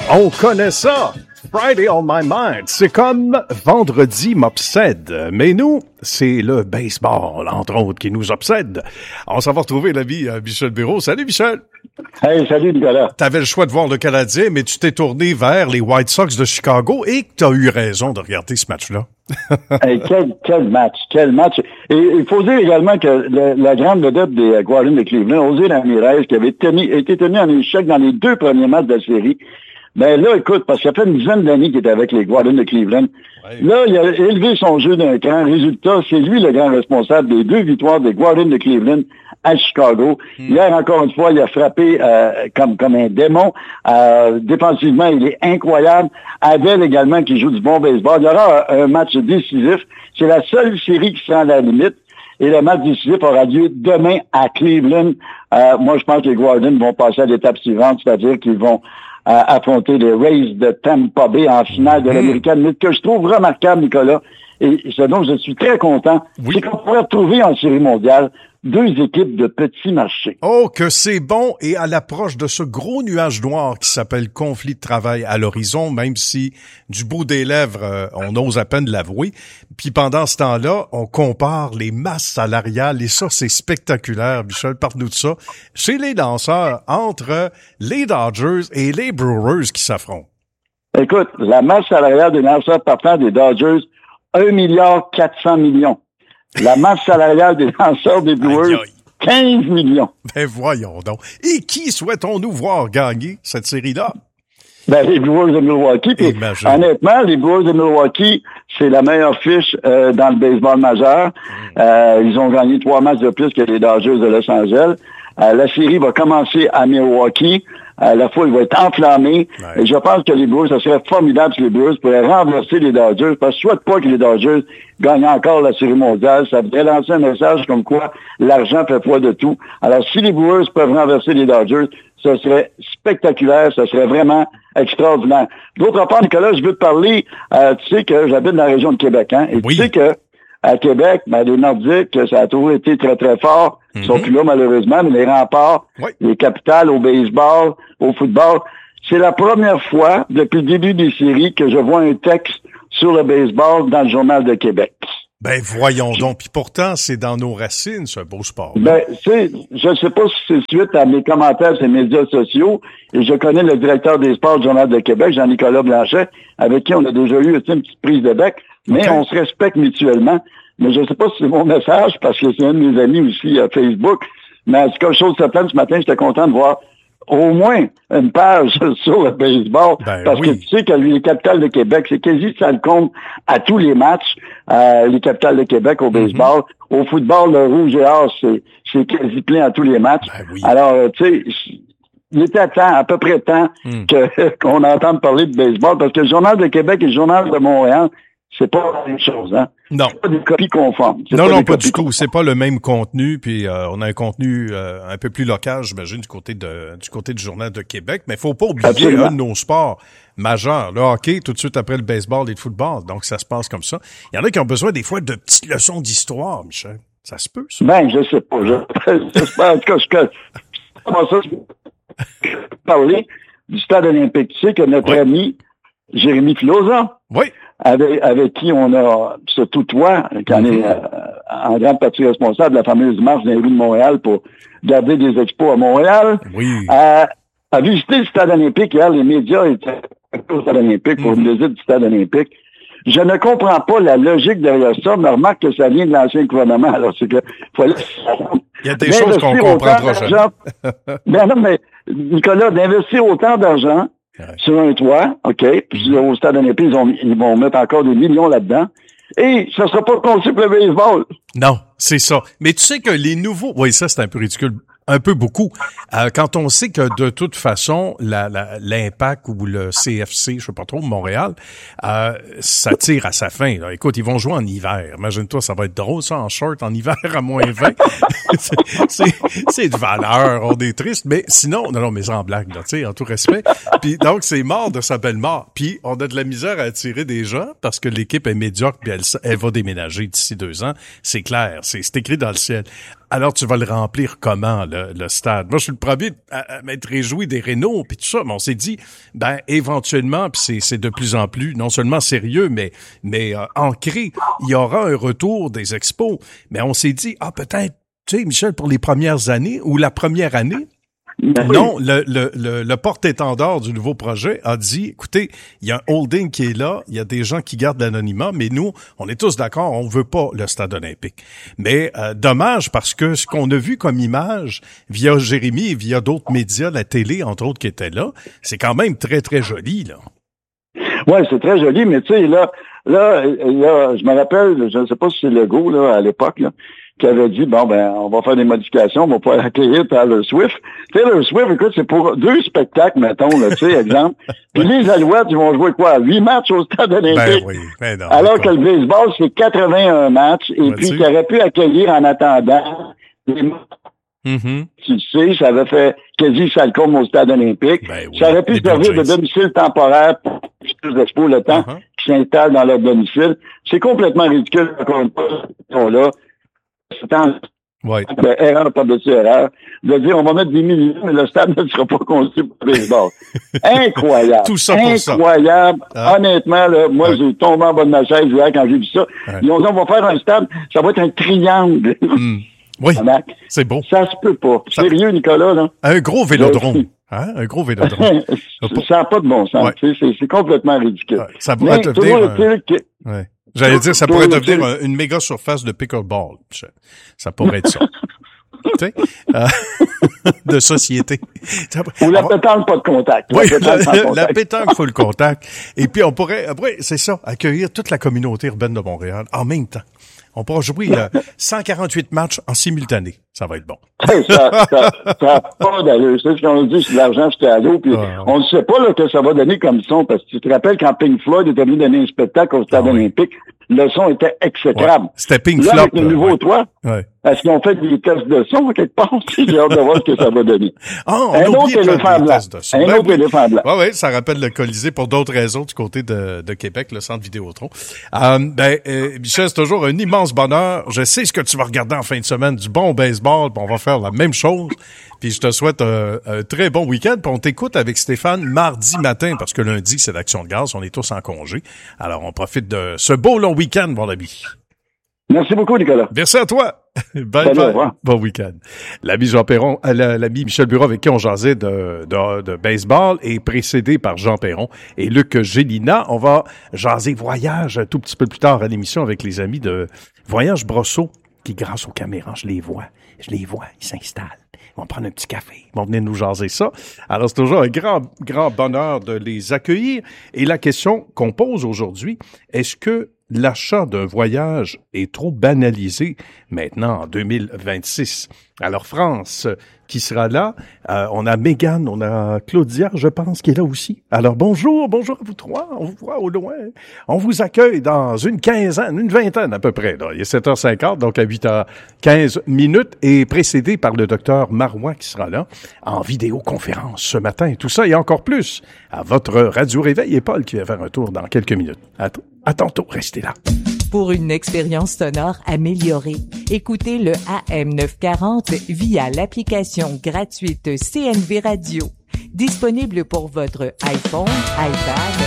On connaît ça! Friday on my mind. C'est comme vendredi m'obsède. Mais nous, c'est le baseball, entre autres, qui nous obsède. On s'en va retrouver l'ami Michel Bureau. Salut Michel! Hey, salut Nicolas! T'avais le choix de voir le Canadien, mais tu t'es tourné vers les White Sox de Chicago et t'as eu raison de regarder ce match-là. Hey, quel match! Et il faut dire également que la grande vedette des Guardians de Cleveland, José Ramirez, qui avait été tenu en échec dans les 2 premiers matchs de la série. Ben là, écoute, parce qu'il y a fait une dizaine d'années qu'il était avec les Guardians de Cleveland. Ouais. Là, il a élevé son jeu d'un cran. Résultat, c'est lui le grand responsable des 2 victoires des Guardians de Cleveland à Chicago. Hier, encore une fois, il a frappé comme un démon. Défensivement, il est incroyable. Adel également, qui joue du bon baseball. Il y aura un match décisif. C'est la seule série qui sera à la limite. Et le match décisif aura lieu demain à Cleveland. Moi, je pense que les Guardians vont passer à l'étape suivante, c'est-à-dire qu'ils vont affronter les Rays de Tampa Bay en finale de l'Américaine. Mais ce que je trouve remarquable, Nicolas, et ce dont je suis très content, c'est qu'on pourrait retrouver en série mondiale 2 équipes de petits marchés. Oh, que c'est bon! Et à l'approche de ce gros nuage noir qui s'appelle conflit de travail à l'horizon, même si du bout des lèvres, on ose à peine l'avouer. Puis pendant ce temps-là, on compare les masses salariales et ça, c'est spectaculaire. Michel, parle-nous de ça. Chez les lanceurs, entre les Dodgers et les Brewers qui s'affrontent. Écoute, la masse salariale des lanceurs partants des Dodgers, 1,4 milliard. La masse salariale des lanceurs des Brewers, 15 millions. Ben voyons donc. Et qui souhaitons-nous voir gagner cette série-là? Ben, les Brewers de Milwaukee. Puis, honnêtement, les Brewers de Milwaukee, c'est la meilleure fiche dans le baseball majeur. Ils ont gagné 3 matchs de plus que les Dodgers de Los Angeles. La série va commencer à Milwaukee. La foule va être enflammée. Ouais. Et je pense que les Brewers, ça serait formidable si les Brewers pourraient renverser les Dodgers. Parce que je souhaite pas que les Dodgers gagnent encore la série mondiale. Ça voudrait lancer un message comme quoi l'argent fait foi de tout. Alors, si les Brewers peuvent renverser les Dodgers, ce serait spectaculaire. Ce serait vraiment extraordinaire. D'autre part, Nicolas, je veux te parler. Tu sais que j'habite dans la région de Québec, hein? Et tu sais que à Québec, ben, les Nordiques, ça a toujours été très, très fort. Ils sont plus là, malheureusement, mais les remparts, les capitales au baseball, au football, c'est la première fois depuis le début des séries que je vois un texte sur le baseball dans le Journal de Québec. Ben, voyons donc. Puis pourtant, c'est dans nos racines, ce beau sport. Ben, je sais pas si c'est suite à mes commentaires sur les médias sociaux, et je connais le directeur des sports du Journal de Québec, Jean-Nicolas Blanchet, avec qui on a déjà eu une petite prise de bec, mais on se respecte mutuellement. Mais je sais pas si c'est mon message, parce que c'est un de mes amis aussi à Facebook. Mais en tout cas, chose certaine, ce matin, j'étais content de voir au moins une page sur le baseball. Ben, parce que tu sais que les Capitales de Québec, c'est quasi ça le compte à tous les matchs, les Capitales de Québec au baseball. Au football, le rouge et or, c'est quasi plein à tous les matchs. Ben, alors, tu sais, il était temps, à peu près temps, qu'on entende parler de baseball, parce que le Journal de Québec et le Journal de Montréal, c'est pas la même chose, hein? Non. C'est pas des copies conformes. Non, pas du tout. C'est pas le même contenu, puis on a un contenu un peu plus local, j'imagine, du côté du Journal de Québec. Mais faut pas oublier un de nos sports majeurs, le hockey, tout de suite après le baseball et le football. Donc, ça se passe comme ça. Il y en a qui ont besoin des fois de petites leçons d'histoire, Michel. Ça se peut, ça? Ben, je sais pas. J'espère, en tout cas, je parler du stade olympique. Tu sais que notre ami Jérémy Filosa, avec qui on a ce toutoie, qui en est en grande partie responsable de la fameuse marche dans les rues de Montréal pour garder des expos à Montréal, a visité le stade olympique. Hier, les médias étaient au stade olympique pour une visite du stade olympique. Je ne comprends pas la logique derrière ça, mais remarque que ça vient de l'ancien gouvernement. Alors, c'est que il y a des choses qu'on comprendra jamais. Ben non, mais Nicolas, d'investir autant d'argent sur un toit, OK, puis au stade olympique, ils vont mettre encore des millions là-dedans, et ça sera pas conçu pour le baseball. Non, c'est ça. Mais tu sais que les nouveaux... Oui, ça, c'est un peu ridicule. Un peu beaucoup. Quand on sait que de toute façon, l'Impact ou le CFC, je sais pas trop, Montréal, ça tire à sa fin. Là. Écoute, ils vont jouer en hiver. Imagine-toi, ça va être drôle, ça, en short, en hiver à moins 20. c'est de valeur, on est triste. Mais sinon, non, mais en blague, là, tu sais, en tout respect. Puis donc, c'est mort de sa belle mort. Puis on a de la misère à attirer des gens parce que l'équipe est médiocre puis elle va déménager d'ici 2 ans. C'est clair, c'est écrit dans le ciel. Alors, tu vas le remplir comment, le stade? Moi, je suis le premier à m'être réjoui des rénaux puis tout ça, mais on s'est dit, éventuellement, puis c'est de plus en plus, non seulement sérieux, mais ancré, il y aura un retour des expos. Mais on s'est dit, peut-être, tu sais, Michel, pour les premières années, ou la première année, non, le porte-étendard du nouveau projet a dit, écoutez, il y a un holding qui est là, il y a des gens qui gardent l'anonymat, mais nous, on est tous d'accord, on veut pas le stade olympique. Mais dommage, parce que ce qu'on a vu comme image via Jérémy et via d'autres médias, la télé, entre autres, qui étaient là, c'est quand même très, très joli, là. Ouais, c'est très joli, mais tu sais, là, je me rappelle, je ne sais pas si c'est Legault, là, à l'époque, là, qui avait dit, on va faire des modifications, on va pouvoir accueillir Taylor Swift. Taylor Swift, écoute, c'est pour 2 spectacles, mettons, là, tu sais, exemple. Puis les Alouettes, ils vont jouer quoi? 8 matchs au stade olympique. Non, alors que le baseball, c'est 81 matchs, et puis tu aurais pu accueillir en attendant des matchs. Mm-hmm. Tu sais, ça avait fait quasi Salcombe au stade olympique. Ça aurait pu servir de domicile temporaire pour les expos le temps qui s'installent dans leur domicile. C'est complètement ridicule, encore une fois, là. C'est erreur par-dessus erreur. De dire, on va mettre des millions, mais le stade ne sera pas construit pour le baseball. Incroyable. Tout ça pour ça. Incroyable. Honnêtement, là, moi, j'ai tombé en bas de ma chaise hier quand j'ai vu ça. Ils ont dit, on va faire un stade, ça va être un triangle. Oui, c'est beau. Ça se peut pas. Sérieux, Nicolas, là? Un gros vélodrome. Un gros vélodrome. Ça n'a pas de bon sens. C'est complètement ridicule. Ça pourrait devenir... J'allais dire, ça pourrait devenir une méga surface de pickleball. Ça pourrait être ça. Tu sais, de société. Ou la pétanque pas de contact. Oui, la pétanque full contact. Et puis on pourrait, après, c'est ça, accueillir toute la communauté urbaine de Montréal en même temps. On pourra jouer 148 matchs en simultané. Ça va être bon. Ça n'a pas d'allure. C'est ce qu'on a dit, c'est de l'argent, c'était à l'eau. Puis on ne sait pas là, que ça va donner comme son. Parce que tu te rappelles quand Pink Floyd était venu donner un spectacle au stade olympique, le son était exécrable. Ouais. C'était Pink Floyd. Floyd. Avec le nouveau toit, est-ce qu'ils ont fait des tests de son quelque part? J'ai hâte de voir ce que ça va donner. Un autre éléphant blanc. Un autre éléphant blanc. Oui, ça rappelle le Colisée pour d'autres raisons du côté de Québec, le centre Vidéotron. Michel, c'est toujours un immense bonheur. Je sais ce que tu vas regarder en fin de semaine, du bon baseball, puis on va faire la même chose. Puis je te souhaite un très bon week-end. Puis on t'écoute avec Stéphane mardi matin, parce que lundi, c'est l'Action de grâce. On est tous en congé. Alors, on profite de ce beau long week-end, mon ami. Merci beaucoup, Nicolas. Merci à toi. Bye. Bon week-end. L'ami Jean Perron, l'ami Michel Bureau avec qui on jasait de baseball est précédé par Jean Perron et Luc Gélina. On va jaser voyage un tout petit peu plus tard à l'émission avec les amis de Voyage Brosseau qui, grâce aux caméras, je les vois, ils s'installent. Ils vont prendre un petit café. Ils vont venir nous jaser ça. Alors, c'est toujours un grand bonheur de les accueillir. Et la question qu'on pose aujourd'hui, est-ce que l'achat d'un voyage est trop banalisé maintenant en 2026? Alors, France, qui sera là? On a Mégane, on a Claudia, je pense, qui est là aussi. Alors, bonjour à vous trois. On vous voit au loin. On vous accueille dans une vingtaine à peu près. Là. Il est 7h50, donc à 8h15 minutes, et précédé par le docteur Marois qui sera là en vidéoconférence ce matin. Tout ça et encore plus à votre Radio Réveil et Paul qui va faire un tour dans quelques minutes. À tantôt, restez là. Pour une expérience sonore améliorée, écoutez le AM940 via l'application gratuite CNV Radio, disponible pour votre iPhone, iPad,